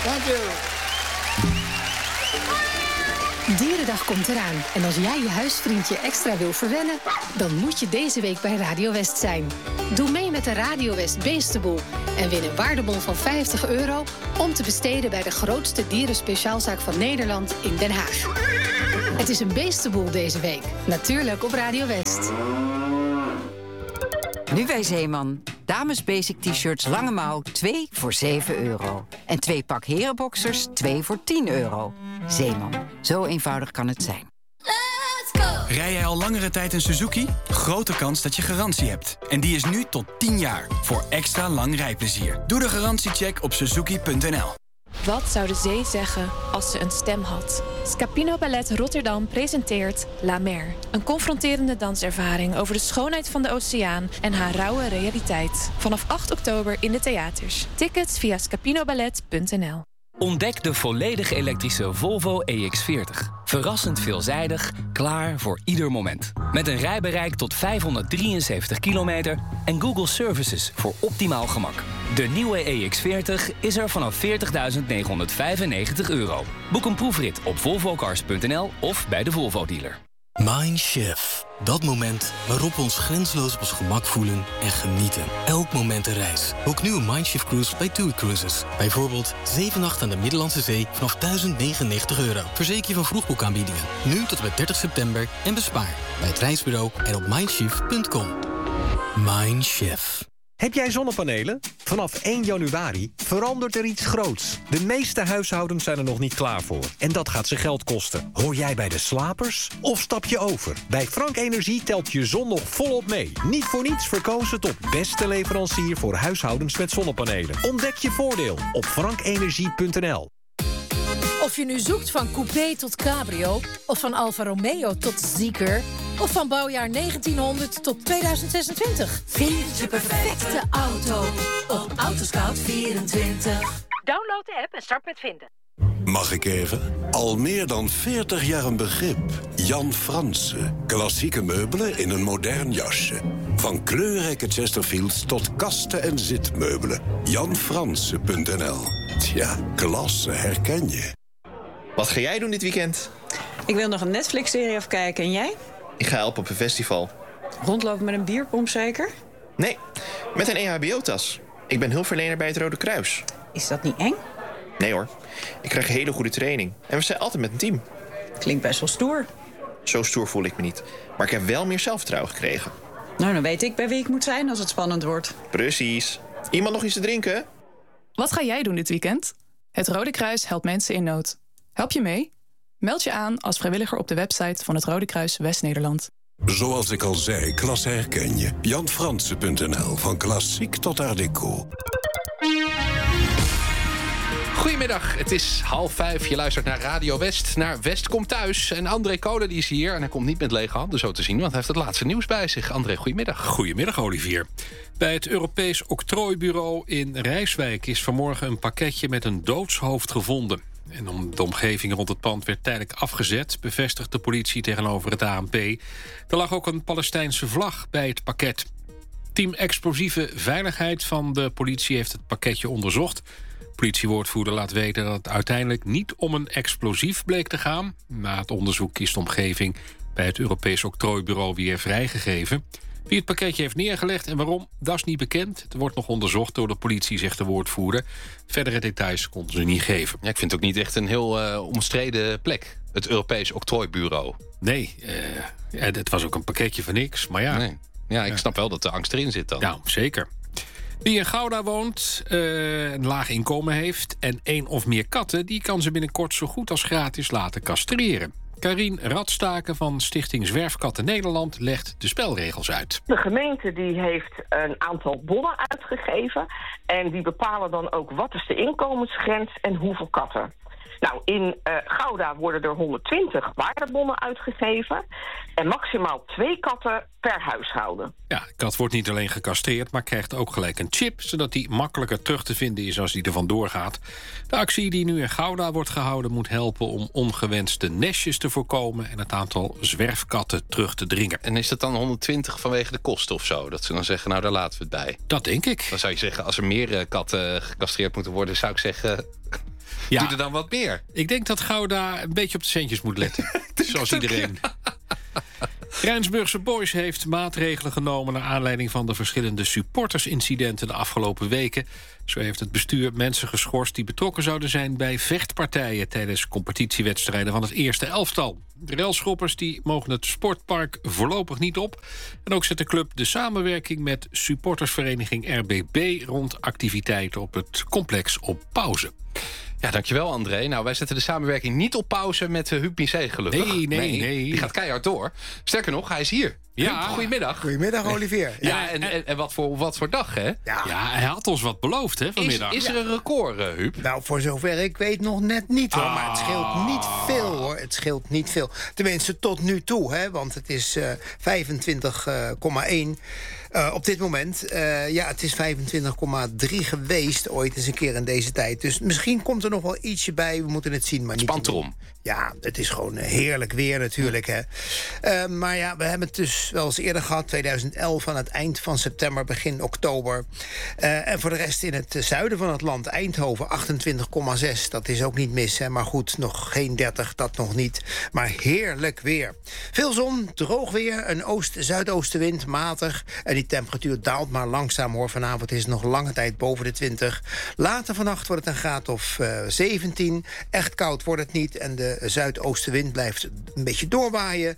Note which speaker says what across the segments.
Speaker 1: Thank you.
Speaker 2: Dierendag komt eraan. En als jij je huisvriendje extra wil verwennen, dan moet je deze week bij Radio West zijn. Doe mee met de Radio West Beestenboel en win een waardebon van €50 om te besteden bij de grootste dierenspeciaalzaak van Nederland in Den Haag. Het is een beestenboel deze week. Natuurlijk op Radio West.
Speaker 3: Nu bij Zeeman. Dames basic t-shirts lange mouw 2 voor €7. En 2 pak herenboxers 2 voor €10. Zeeman. Zo eenvoudig kan het zijn.
Speaker 4: Rij jij al langere tijd een Suzuki? Grote kans dat je garantie hebt. En die is nu tot 10 jaar. Voor extra lang rijplezier. Doe de garantiecheck op suzuki.nl.
Speaker 5: Wat zou de zee zeggen als ze een stem had? Scapino Ballet Rotterdam presenteert La Mer. Een confronterende danservaring over de schoonheid van de oceaan en haar rauwe realiteit. Vanaf 8 oktober in de theaters. Tickets via scapinoballet.nl.
Speaker 6: Ontdek de volledig elektrische Volvo EX40. Verrassend veelzijdig, klaar voor ieder moment. Met een rijbereik tot 573 kilometer en Google Services voor optimaal gemak. De nieuwe EX40 is er vanaf €40.995. Boek een proefrit op volvocars.nl of bij de Volvo-dealer.
Speaker 7: Mindshift. Dat moment waarop we ons grenzeloos op ons gemak voelen en genieten. Elk moment een reis. Boek nu een Mindshift cruise bij TUI Cruises. Bijvoorbeeld 7 nachten aan de Middellandse Zee vanaf €1.099. Verzeker je van vroegboekaanbiedingen. Nu tot en met 30 september en bespaar bij het reisbureau en op mindshift.com. Mindshift.
Speaker 8: Heb jij zonnepanelen? Vanaf 1 januari verandert er iets groots. De meeste huishoudens zijn er nog niet klaar voor. En dat gaat ze geld kosten. Hoor jij bij de slapers? Of stap je over? Bij Frank Energie telt je zon nog volop mee. Niet voor niets verkozen tot beste leverancier voor huishoudens met zonnepanelen. Ontdek je voordeel op frankenergie.nl.
Speaker 9: Of je nu zoekt van coupé tot cabrio, of van Alfa Romeo tot Zeekr, of van bouwjaar 1900 tot 2026.
Speaker 10: Vind je perfecte auto op Autoscout24.
Speaker 9: Download de app en start met vinden.
Speaker 11: Mag ik even? Al meer dan 40 jaar een begrip. Jan Fransen. Klassieke meubelen in een modern jasje. Van kleurrijke Chesterfields tot kasten en zitmeubelen. JanFransen.nl. Tja, klasse herken je.
Speaker 12: Wat ga jij doen dit weekend?
Speaker 13: Ik wil nog een Netflix-serie afkijken. En jij?
Speaker 12: Ik ga helpen op een festival.
Speaker 13: Rondlopen met een bierpomp zeker?
Speaker 12: Nee, met een EHBO-tas. Ik ben hulpverlener bij het Rode Kruis.
Speaker 13: Is dat niet eng?
Speaker 12: Nee hoor, ik krijg hele goede training. En we zijn altijd met een team.
Speaker 13: Klinkt best wel stoer.
Speaker 12: Zo stoer voel ik me niet. Maar ik heb wel meer zelfvertrouwen gekregen.
Speaker 13: Nou, dan weet ik bij wie ik moet zijn als het spannend wordt.
Speaker 12: Precies. Iemand nog iets te drinken?
Speaker 14: Wat ga jij doen dit weekend? Het Rode Kruis helpt mensen in nood. Help je mee? Meld je aan als vrijwilliger op de website van het Rode Kruis West-Nederland.
Speaker 11: Zoals ik al zei, klasse herken je. JanFransen.nl. Van klassiek tot art déco.
Speaker 15: Goedemiddag, het is 4:30. Je luistert naar Radio West, naar West komt thuis. En André Kolen die is hier en hij komt niet met lege handen zo te zien, want hij heeft het laatste nieuws bij zich. André, goedemiddag.
Speaker 16: Goedemiddag, Olivier. Bij het Europees Octrooibureau in Rijswijk is vanmorgen een pakketje met een doodshoofd gevonden. En de omgeving rond het pand werd tijdelijk afgezet, bevestigt de politie tegenover het ANP. Er lag ook een Palestijnse vlag bij het pakket. Team Explosieve Veiligheid van de politie heeft het pakketje onderzocht. Politiewoordvoerder laat weten dat het uiteindelijk niet om een explosief bleek te gaan. Na het onderzoek is de omgeving bij het Europees Octrooibureau weer vrijgegeven. Wie het pakketje heeft neergelegd en waarom, dat is niet bekend. Het wordt nog onderzocht door de politie, zegt de woordvoerder. Verdere details konden ze niet geven.
Speaker 15: Ja, ik vind het ook niet echt een heel omstreden plek, het Europees Octrooibureau.
Speaker 16: Nee, het was ook een pakketje van niks, maar ja.
Speaker 15: Nee. Ja, ik snap wel dat de angst erin zit dan.
Speaker 16: Nou, zeker. Wie in Gouda woont, een laag inkomen heeft en 1 of meer katten, die kan ze binnenkort zo goed als gratis laten castreren. Karien Radstaken van Stichting Zwerfkatten Nederland legt de spelregels uit.
Speaker 17: De gemeente die heeft een aantal bonnen uitgegeven en die bepalen dan ook wat is de inkomensgrens en hoeveel katten. Nou, in Gouda worden er 120 waardebonnen uitgegeven en maximaal 2 katten per huishouden.
Speaker 16: Ja, de kat wordt niet alleen gecastreerd, maar krijgt ook gelijk een chip, zodat die makkelijker terug te vinden is als die er vandoor gaat. De actie die nu in Gouda wordt gehouden moet helpen om ongewenste nestjes te voorkomen en het aantal zwerfkatten terug te dringen.
Speaker 15: En is dat dan 120 vanwege de kosten of zo? Dat ze dan zeggen, nou daar laten we het bij.
Speaker 16: Dat denk ik.
Speaker 15: Dan zou je zeggen, als er meer katten gecastreerd moeten worden, zou ik zeggen, Doe er dan wat meer.
Speaker 16: Ik denk dat Gouda een beetje op de centjes moet letten. Zoals iedereen. Rijnsburgse Boys heeft maatregelen genomen naar aanleiding van de verschillende supportersincidenten de afgelopen weken. Zo heeft het bestuur mensen geschorst die betrokken zouden zijn bij vechtpartijen tijdens competitiewedstrijden van het eerste elftal. De relschoppers die mogen het sportpark voorlopig niet op. En ook zet de club de samenwerking met supportersvereniging RBB rond activiteiten op het complex op pauze.
Speaker 15: Ja, dankjewel André. Nou, wij zetten de samenwerking niet op pauze met Huub Pincé, gelukkig.
Speaker 16: Nee.
Speaker 15: Die gaat keihard door. Sterker nog, hij is hier.
Speaker 16: Ja.
Speaker 15: Huub, goedemiddag.
Speaker 1: Goedemiddag, Olivier.
Speaker 15: Ja, en wat voor dag, hè?
Speaker 16: Ja, hij had ons wat beloofd, hè, vanmiddag.
Speaker 15: Is er een record, Huub?
Speaker 1: Nou, voor zover ik weet nog net niet, hoor. Maar het scheelt niet veel, hoor. Het scheelt niet veel. Tenminste, tot nu toe, hè. Want het is 25,1 op dit moment. Het is 25,3 geweest ooit eens een keer in deze tijd. Dus misschien komt er nog wel ietsje bij. We moeten het zien, maar niet...
Speaker 15: Spant erom.
Speaker 1: Ja, het is gewoon heerlijk weer natuurlijk, hè. Maar ja, we hebben het dus wel eens eerder gehad. 2011 aan het eind van september, begin oktober. En voor de rest in het zuiden van het land, Eindhoven, 28,6. Dat is ook niet mis, hè. Maar goed, nog geen 30, dat nog niet. Maar heerlijk weer. Veel zon, droog weer, een oost-zuidoostenwind, matig. En die temperatuur daalt maar langzaam, hoor. Vanavond is het nog lange tijd boven de 20. Later vannacht wordt het een graad of 17. Echt koud wordt het niet. En de zuidoostenwind blijft een beetje doorwaaien.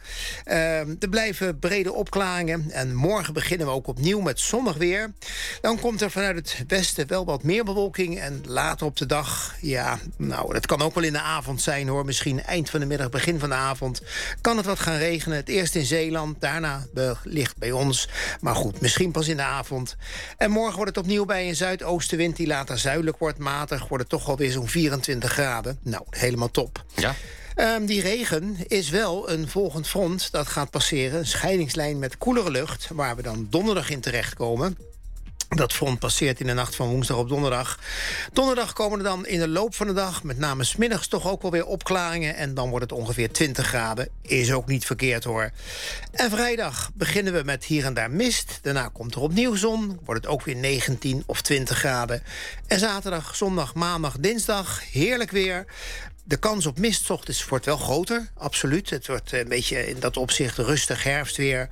Speaker 1: Er blijven brede opklaringen. En morgen beginnen we ook opnieuw met zonnig weer. Dan komt er vanuit het westen wel wat meer bewolking. En later op de dag, ja, nou, dat kan ook wel in de avond zijn, hoor. Misschien eind van de middag, begin van de avond kan het wat gaan regenen. Het eerst in Zeeland, daarna ligt bij ons. Maar goed, misschien pas in de avond. En morgen wordt het opnieuw bij een zuidoostenwind die later zuidelijk wordt, matig. Wordt het toch alweer zo'n 24 graden. Nou, helemaal top.
Speaker 15: Ja.
Speaker 1: Die regen is wel een volgend front dat gaat passeren. Een scheidingslijn met koelere lucht, waar we dan donderdag in terechtkomen. Dat front passeert in de nacht van woensdag op donderdag. Donderdag komen er dan in de loop van de dag, met name 's middags, toch ook wel weer opklaringen. En dan wordt het ongeveer 20 graden. Is ook niet verkeerd, hoor. En vrijdag beginnen we met hier en daar mist. Daarna komt er opnieuw zon. Wordt het ook weer 19 of 20 graden. En zaterdag, zondag, maandag, dinsdag heerlijk weer. De kans op mist 's ochtends wordt wel groter, absoluut. Het wordt een beetje in dat opzicht rustig herfstweer.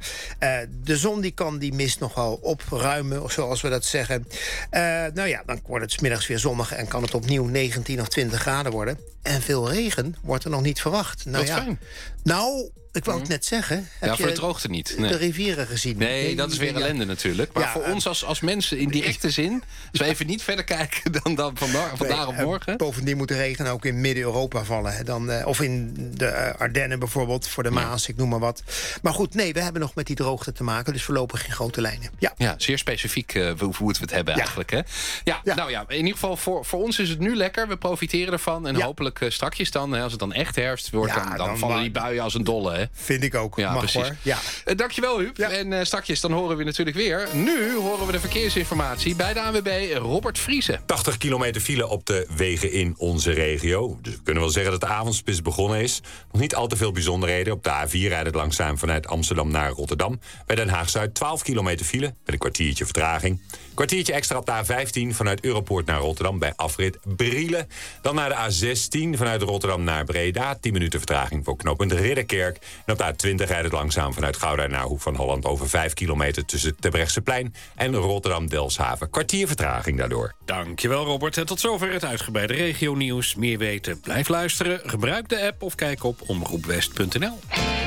Speaker 1: De zon die kan die mist nog wel opruimen, of zoals we dat zeggen. Nou ja, dan wordt het 's middags weer zonnig en kan het opnieuw 19 of 20 graden worden. En veel regen wordt er nog niet verwacht. Nou,
Speaker 15: dat is fijn.
Speaker 1: Nou, ik wou het net zeggen.
Speaker 15: Ja, voor de droogte niet. Nee.
Speaker 1: De rivieren gezien?
Speaker 15: Nee, dat is weer ellende natuurlijk. Maar voor ons als mensen in directe zin, als we even niet verder kijken dan vandaag op morgen.
Speaker 1: Bovendien moet de regen ook in Midden-Europa vallen. Dan, of in de Ardennen bijvoorbeeld, voor de Maas, ik noem maar wat. Maar goed, nee, we hebben nog met die droogte te maken. Dus voorlopig geen grote lijnen. Ja,
Speaker 15: zeer specifiek hoe we het hebben eigenlijk. Hè? Ja, nou ja, in ieder geval voor ons is het nu lekker. We profiteren ervan. En hopelijk strakjes dan, als het dan echt herfst wordt, dan vallen die buien als een dolle. Hè?
Speaker 1: Vind ik ook.
Speaker 15: Ja,
Speaker 1: mag,
Speaker 15: precies.
Speaker 1: Hoor. Ja.
Speaker 15: Dankjewel, Huub. Ja. En straks dan horen we natuurlijk weer. Nu horen we de verkeersinformatie bij de ANWB Robert Vriesen.
Speaker 18: 80 kilometer file op de wegen in onze regio. Dus we kunnen wel zeggen dat de avondspits begonnen is. Nog niet al te veel bijzonderheden. Op de A4 rijdt het langzaam vanuit Amsterdam naar Rotterdam. Bij Den Haag-Zuid 12 kilometer file met een kwartiertje vertraging. Kwartiertje extra op de A15 vanuit Europoort naar Rotterdam bij afrit Brielen. Dan naar de A16 vanuit Rotterdam naar Breda. 10 minuten vertraging voor knooppunt Ridderkerk. En op de A20 rijdt het langzaam vanuit Gouda naar Hoek van Holland over 5 kilometer tussen Terbrechtseplein en Rotterdam-Delfshaven. Kwartier vertraging daardoor.
Speaker 16: Dankjewel, Robert. En tot zover het uitgebreide regionieuws. Meer weten, blijf luisteren, gebruik de app of kijk op omroepwest.nl.